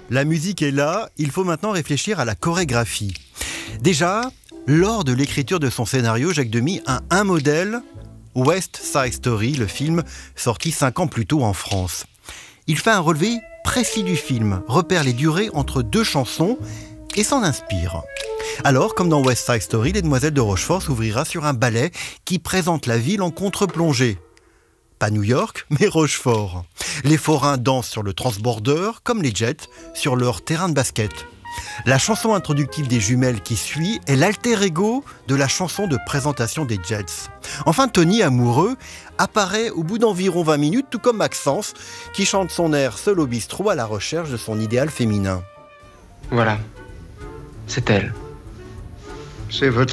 La musique est là, il faut maintenant réfléchir à la chorégraphie. Déjà, lors de l'écriture de son scénario, Jacques Demy a un modèle, West Side Story, le film sorti 5 ans plus tôt en France. Il fait un relevé précis du film, repère les durées entre 2 chansons et s'en inspire. Alors, comme dans West Side Story, Les Demoiselles de Rochefort s'ouvrira sur un ballet qui présente la ville en contre-plongée. Pas New York, mais Rochefort. Les forains dansent sur le transborder, comme les Jets, sur leur terrain de basket. La chanson introductive des jumelles qui suit est l'alter ego de la chanson de présentation des Jets. Enfin, Tony, amoureux, apparaît au bout d'environ 20 minutes, tout comme Maxence, qui chante son air seul au bistrot à la recherche de son idéal féminin. Voilà, c'est elle. C'est votre idéal ?